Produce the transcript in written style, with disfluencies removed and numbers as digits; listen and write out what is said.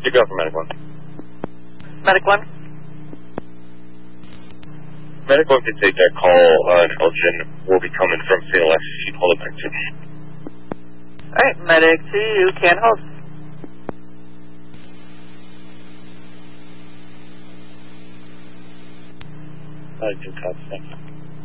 You go for Medic 1. Medic 1? Medic 1 can take that call. Elgin will be coming from St. Alexis. You hold it back to me. Alright, Medic 2, you can hold. Medic 2, cops, thank you.